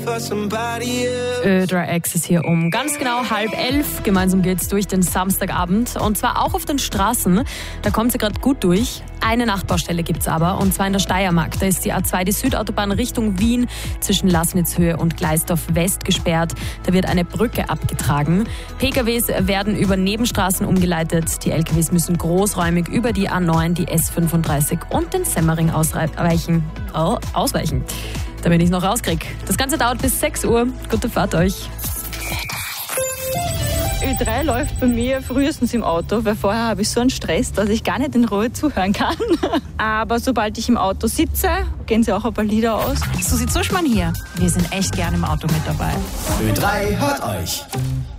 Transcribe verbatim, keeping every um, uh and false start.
Ö drei X ist hier um ganz genau halb elf. Gemeinsam geht's durch den Samstagabend. Und zwar auch auf den Straßen. Da kommt sie gerade gut durch. Eine Nachtbaustelle gibt's aber, und zwar in der Steiermark. Da ist die A zwei, die Südautobahn Richtung Wien, zwischen Laßnitzhöhe und Gleisdorf West gesperrt. Da wird eine Brücke abgetragen. P K Ws werden über Nebenstraßen umgeleitet. Die L K Ws müssen großräumig über die A neun, die S fünfunddreißig und den Semmering ausweichen. Oh, ausweichen. Damit ich es noch rauskriege. Das Ganze dauert bis sechs Uhr. Gute Fahrt euch. Ö drei läuft bei mir frühestens im Auto, weil vorher habe ich so einen Stress, dass ich gar nicht in Ruhe zuhören kann. Aber sobald ich im Auto sitze, gehen sie auch ein paar Lieder aus. Susi Zuschmann hier. Wir sind echt gern im Auto mit dabei. Ö drei hört euch.